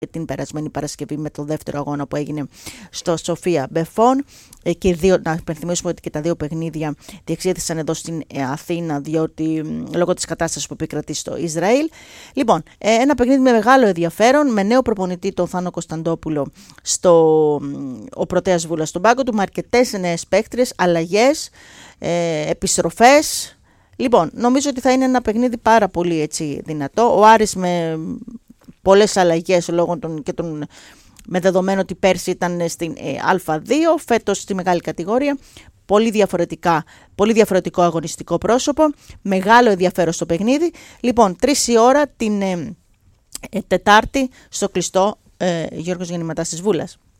την περασμένη Παρασκευή με το δεύτερο αγώνα που έγινε στο Σοφία Μπεφών. Και να υπενθυμίσουμε ότι και τα δύο παιχνίδια διεξήχθησαν εδώ στην Αθήνα, διότι λόγω της κατάστασης που επικρατεί στο Ισραήλ. Λοιπόν, ένα παιχνίδι με μεγάλο ενδιαφέρον, με νέο προπονητή τον Θάνο Κωνσταντόπουλο ο Πρωτέας Βούλας στον πάγκο του, με αρκετές νέες παίκτριες, αλλαγές, επιστροφές. Λοιπόν, νομίζω ότι θα είναι ένα παιχνίδι πάρα πολύ έτσι δυνατό. Ο Άρης με πολλές αλλαγές λόγω με δεδομένο ότι πέρσι ήταν στην Α2, φέτος στη μεγάλη κατηγορία. Πολύ διαφορετικό αγωνιστικό πρόσωπο, μεγάλο ενδιαφέρον στο παιχνίδι. Λοιπόν, 3 η ώρα την Τετάρτη στο κλειστό Γιώργος Γεννηματάς της Βούλας.